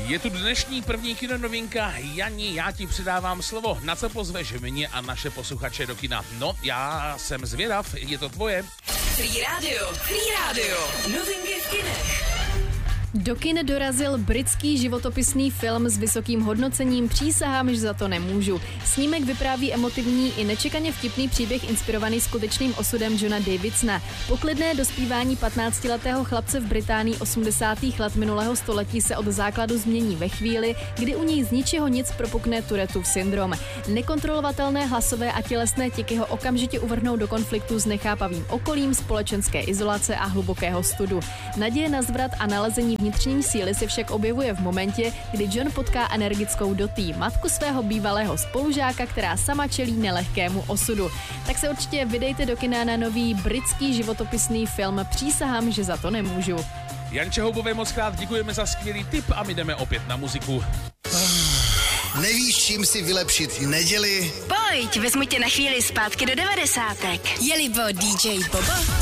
Je tu dnešní první kinonovinka. Jani, já ti předávám slovo. Na co pozveš mě a naše posluchače do kina? No, já jsem zvědav, je to tvoje. Free Radio. Novinky v kinech. Do kin dorazil britský životopisný film s vysokým hodnocením Přísahám, že za to nemůžu. Snímek vypráví emotivní i nečekaně vtipný příběh inspirovaný skutečným osudem Johna Davidsona. Poklidné dospívání 15letého chlapce v Británii 80. let minulého století se od základu změní ve chvíli, kdy u něj z ničeho nic propukne Tourettův syndrom. Nekontrolovatelné hlasové a tělesné tiky ho okamžitě uvrhnou do konfliktu s nechápavým okolím, společenské izolace a hlubokého studu. Naděje na zvrat a nalezení vnitřní síly se však objevuje v momentě, kdy John potká energickou Dottie, matku svého bývalého spolužáka, která sama čelí nelehkému osudu. Tak se určitě vydejte do kina na nový britský životopisný film Přísahám, že za to nemůžu. Janče Houbové, moc krát děkujeme za skvělý tip a my jdeme opět na muziku. Nevíš, čím si vylepšit neděli? Pojď, vezmu tě na chvíli zpátky do 90. Je-li DJ Bobo?